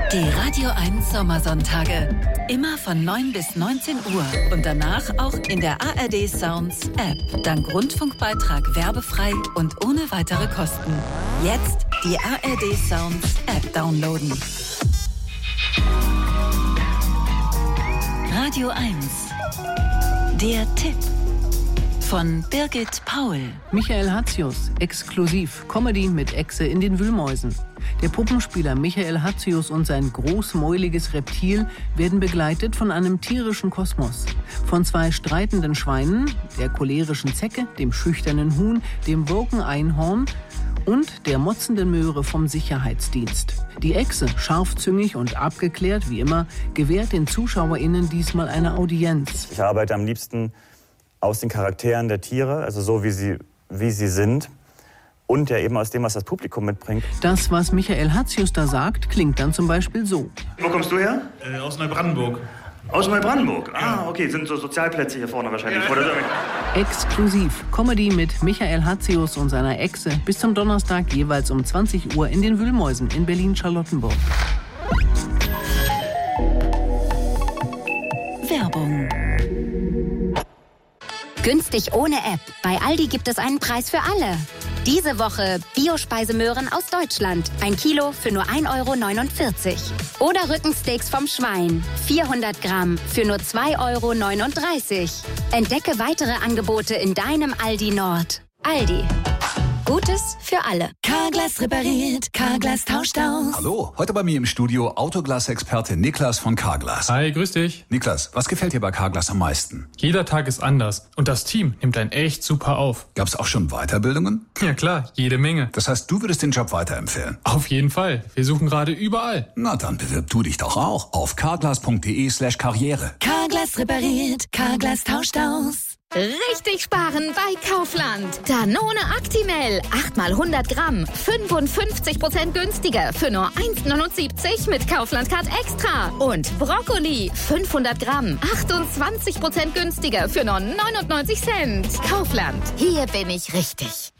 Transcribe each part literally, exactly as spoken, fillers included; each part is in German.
Die Radio eins Sommersonntage. Immer von neun bis neunzehn Uhr. Und danach auch in der A R D Sounds App. Dank Rundfunkbeitrag werbefrei und ohne weitere Kosten. Jetzt die A R D Sounds App downloaden. Radio eins. Der Tipp. Von Birgit Paul. Michael Hatzius, exklusiv. Comedy mit Echse in den Wühlmäusen. Der Puppenspieler Michael Hatzius und sein großmäuliges Reptil werden begleitet von einem tierischen Kosmos. Von zwei streitenden Schweinen, der cholerischen Zecke, dem schüchternen Huhn, dem woken Einhorn und der motzenden Möhre vom Sicherheitsdienst. Die Echse, scharfzüngig und abgeklärt wie immer, gewährt den ZuschauerInnen diesmal eine Audienz. Ich arbeite am liebsten aus den Charakteren der Tiere, also so wie sie, wie sie sind. Und ja eben aus dem, was das Publikum mitbringt. Das, was Michael Hatzius da sagt, klingt dann zum Beispiel so. Wo kommst du her? Äh, aus Neubrandenburg. Aus Neubrandenburg? Ah, okay, sind so Sozialplätze hier vorne wahrscheinlich. Ja. Exklusiv. Comedy mit Michael Hatzius und seiner Echse bis zum Donnerstag jeweils um zwanzig Uhr in den Wühlmäusen in Berlin-Charlottenburg. Werbung. Günstig ohne App. Bei Aldi gibt es einen Preis für alle. Diese Woche Biospeisemöhren aus Deutschland. Ein Kilo für nur ein Euro neunundvierzig. Oder Rückensteaks vom Schwein. vierhundert Gramm für nur zwei Euro neununddreißig. Entdecke weitere Angebote in deinem Aldi Nord. Aldi. Gutes für alle. Carglass repariert, Carglass tauscht aus. Hallo, heute bei mir im Studio Autoglas-Experte Niklas von Carglass. Hi, grüß dich. Niklas, was gefällt dir bei Carglass am meisten? Jeder Tag ist anders und das Team nimmt einen echt super auf. Gab's auch schon Weiterbildungen? Ja klar, jede Menge. Das heißt, du würdest den Job weiterempfehlen? Auf jeden Fall. Wir suchen gerade überall. Na dann bewirb du dich doch auch auf carglass.de slash karriere. Carglass repariert, Carglass tauscht aus. Richtig sparen bei Kaufland. Danone Actimel. acht mal hundert Gramm. fünfundfünfzig Prozent günstiger für nur eins neunundsiebzig mit Kaufland Card Extra. Und Brokkoli. fünfhundert Gramm. achtundzwanzig Prozent günstiger für nur neunundneunzig Cent. Kaufland. Hier bin ich richtig.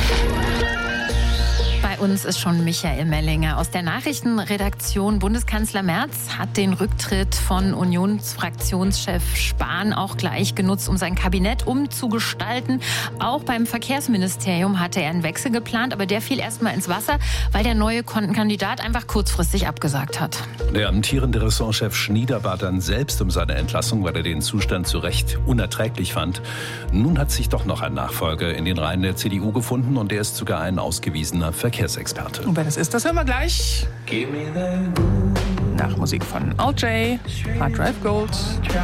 Bei uns ist schon Michael Mellinger aus der Nachrichtenredaktion. Bundeskanzler Merz hat den Rücktritt von Unionsfraktionschef Spahn auch gleich genutzt, um sein Kabinett umzugestalten. Auch beim Verkehrsministerium hatte er einen Wechsel geplant, aber der fiel erstmal ins Wasser, weil der neue Kandidat einfach kurzfristig abgesagt hat. Der amtierende Ressortchef Schnieder bat dann selbst um seine Entlassung, weil er den Zustand zu Recht unerträglich fand. Nun hat sich doch noch ein Nachfolger in den Reihen der C D U gefunden und der ist sogar ein ausgewiesener Verkehrsexperte. Und wer das ist, das hören wir gleich. Nach Musik von O J, Hard Drive Gold.